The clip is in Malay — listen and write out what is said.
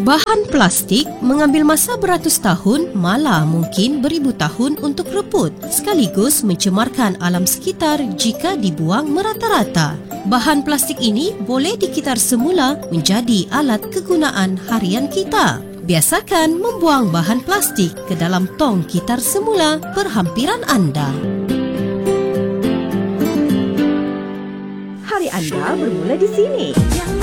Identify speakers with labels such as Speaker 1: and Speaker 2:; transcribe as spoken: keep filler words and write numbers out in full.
Speaker 1: Bahan plastik mengambil masa beratus tahun, malah mungkin beribu tahun untuk reput, sekaligus mencemarkan alam sekitar jika dibuang merata-rata. Bahan plastik ini boleh dikitar semula menjadi alat kegunaan harian kita. Biasakan membuang bahan plastik ke dalam tong kitar semula berhampiran anda.
Speaker 2: Hari anda bermula di sini.